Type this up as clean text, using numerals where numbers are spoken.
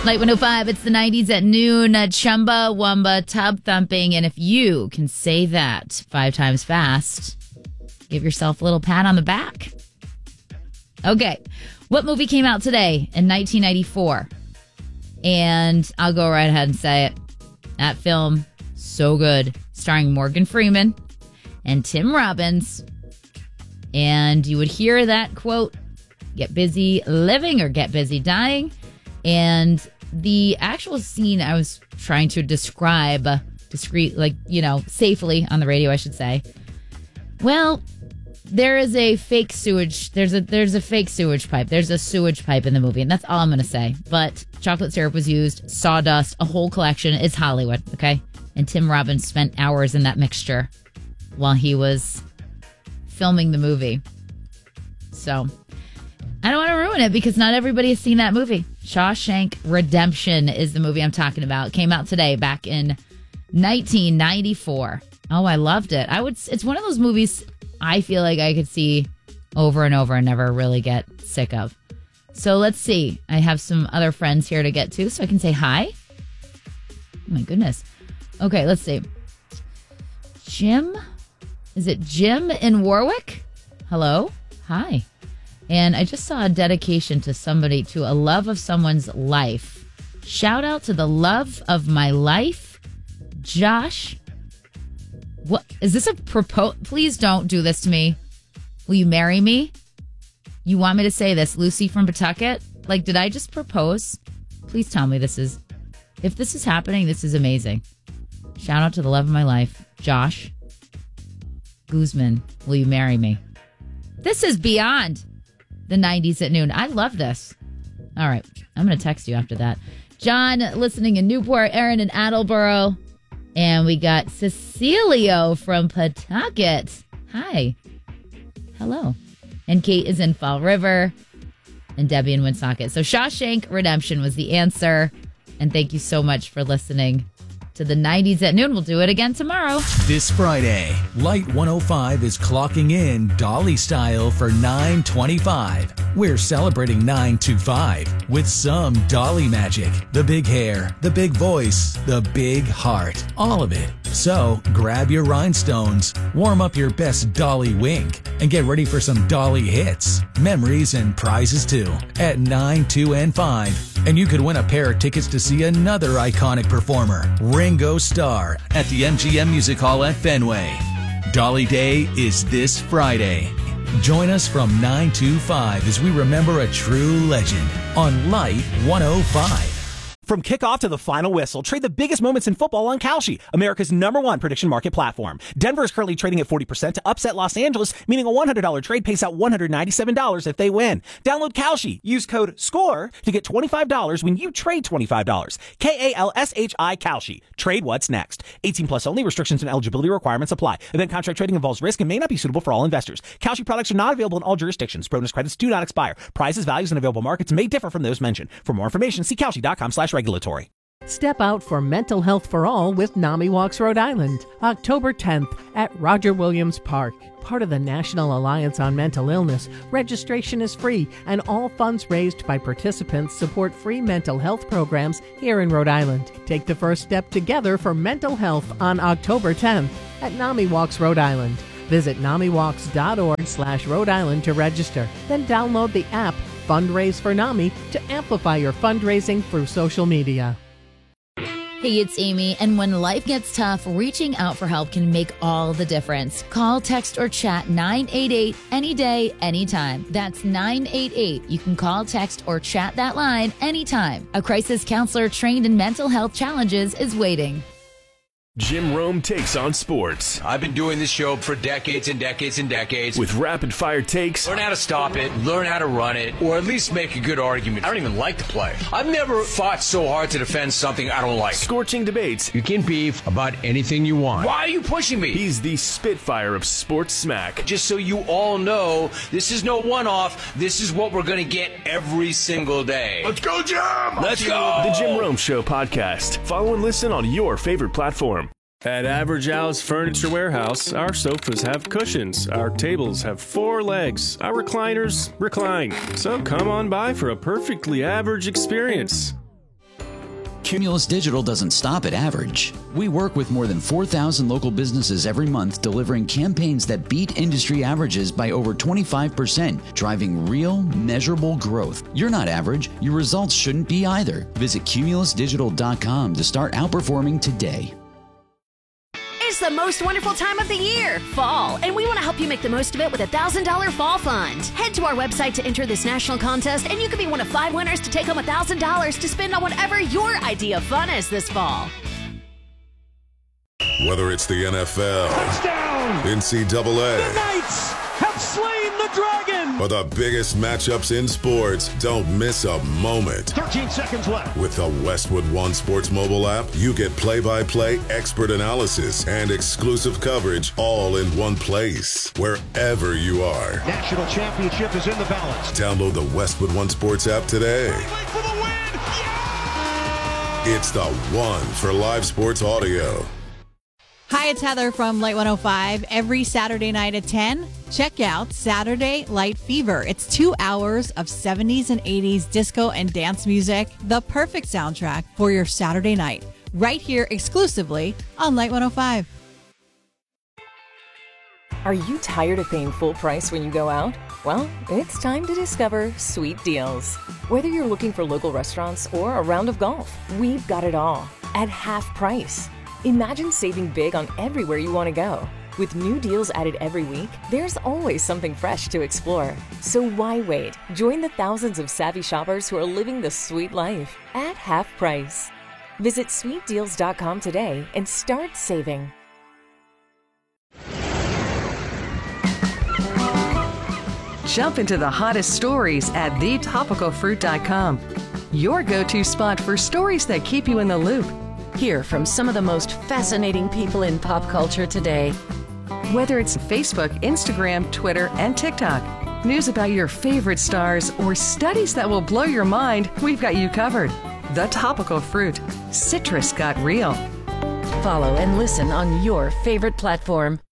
Light 105, it's the 90s at noon. Chumba, Wumba, tub thumping. And if you can say that 5 times fast, give yourself a little pat on the back. Okay. What movie came out today in 1994? And I'll go right ahead and say it. That film, so good. Starring Morgan Freeman and Tim Robbins. And you would hear that quote, get busy living or get busy dying. And the actual scene I was trying to describe safely on the radio, I should say. Well, there is a fake sewage. There's a fake sewage pipe. There's a sewage pipe in the movie, and that's all I'm going to say. But chocolate syrup was used, sawdust, a whole collection. It's Hollywood, okay? And Tim Robbins spent hours in that mixture while he was filming the movie. So I don't want to ruin it because not everybody has seen that movie. Shawshank Redemption is the movie I'm talking about. It came out today, back in 1994. Oh, I loved it. It's one of those movies I feel like I could see over and over and never really get sick of. So let's see. I have some other friends here to get to so I can say hi. Oh my goodness. Okay, let's see. Jim? Is it Jim in Warwick? Hello? Hi. And I just saw a dedication to somebody, to a love of someone's life. Shout out to the love of my life, Josh. What is this a propose? Please don't do this to me. Will you marry me? You want me to say this, Lucy from Pawtucket? Like, did I just propose? Please tell me this is. If this is happening, this is amazing. Shout out to the love of my life, Josh Guzman. Will you marry me? This is beyond the 90s at noon. I love this. All right. I'm going to text you after that. John, listening in Newport, Aaron in Attleboro. And we got Cecilio from Pawtucket. Hi. Hello. And Kate is in Fall River. And Debbie in Woonsocket. So Shawshank Redemption was the answer. And thank you so much for listening to the 90s at noon. We'll do it again tomorrow. This Friday, Light 105 is clocking in Dolly style for 925. We're celebrating 925 with some Dolly magic. The big hair, the big voice, the big heart, all of it. So grab your rhinestones, warm up your best Dolly wink, and get ready for some Dolly hits, memories, and prizes too at 9, 2, and 5. And you could win a pair of tickets to see another iconic performer, Ringo Starr, at the MGM Music Hall at Fenway. Dolly Day is this Friday. Join us from 9 to 5 as we remember a true legend on Light 105. From kickoff to the final whistle, trade the biggest moments in football on Kalshi, America's #1 prediction market platform. Denver is currently trading at 40% to upset Los Angeles, meaning a $100 trade pays out $197 if they win. Download Kalshi. Use code SCORE to get $25 when you trade $25. KALSHI Kalshi. Trade what's next. 18 plus only. Restrictions and eligibility requirements apply. Event contract trading involves risk and may not be suitable for all investors. Kalshi products are not available in all jurisdictions. Bonus credits do not expire. Prices, values, and available markets may differ from those mentioned. For more information, see Kalshi.com/regulatory. Step out for mental health for all with NAMI Walks Rhode Island, October 10th at Roger Williams Park. Part of the National Alliance on Mental Illness, registration is free and all funds raised by participants support free mental health programs here in Rhode Island. Take the first step together for mental health on October 10th at NAMI Walks Rhode Island. Visit NAMIWalks.org/Rhode Island to register. Then download the app Fundraise for NAMI to amplify your fundraising through social media. Hey, it's Amy, and when life gets tough, reaching out for help can make all the difference. Call, text, or chat 988 any day, anytime. That's 988. You can call, text, or chat that line anytime. A crisis counselor trained in mental health challenges is waiting. Jim Rome takes on sports. I've been doing this show for decades and decades and decades. With rapid-fire takes. Learn how to stop it, learn how to run it, or at least make a good argument. I don't even like the play. I've never fought so hard to defend something I don't like. Scorching debates. You can beef about anything you want. Why are you pushing me? He's the Spitfire of sports smack. Just so you all know, this is no one-off. This is what we're going to get every single day. Let's go, Jim! Let's go! The Jim Rome Show podcast. Follow and listen on your favorite platform. At Average Al's Furniture Warehouse, our sofas have cushions, our tables have 4 legs, our recliners recline. So come on by for a perfectly average experience. Cumulus Digital doesn't stop at average. We work with more than 4,000 local businesses every month, delivering campaigns that beat industry averages by over 25%, driving real, measurable growth. You're not average. Your results shouldn't be either. Visit cumulusdigital.com to start outperforming today. It's the most wonderful time of the year, fall, and we want to help you make the most of it with a $1,000 fall fund. Head to our website to enter this national contest, and you could be one of 5 winners to take home $1,000 to spend on whatever your idea of fun is this fall. Whether it's the NFL, touchdown, NCAA, the Knights have slain the dragon, or the biggest matchups in sports, don't miss a moment. 13 seconds left. With the Westwood One Sports mobile app, you get play-by-play, expert analysis, and exclusive coverage all in one place, wherever you are. National championship is in the balance. Download the Westwood One Sports app today. For the win! Yeah! It's the one for live sports audio. Hi, it's Heather from Light 105. Every Saturday night at 10, check out Saturday Light Fever. It's 2 hours of 70s and 80s disco and dance music, the perfect soundtrack for your Saturday night, right here exclusively on Light 105. Are you tired of paying full price when you go out? Well, it's time to discover Sweet Deals. Whether you're looking for local restaurants or a round of golf, we've got it all at half price. Imagine saving big on everywhere you want to go. With new deals added every week, there's always something fresh to explore. So why wait? Join the thousands of savvy shoppers who are living the sweet life at half price. Visit sweetdeals.com today and start saving. Jump into the hottest stories at thetopicalfruit.com. Your go-to spot for stories that keep you in the loop. Hear from some of the most fascinating people in pop culture today. Whether it's Facebook, Instagram, Twitter, and TikTok, news about your favorite stars, or studies that will blow your mind, we've got you covered. The Topical Fruit. Citrus got real. Follow and listen on your favorite platform.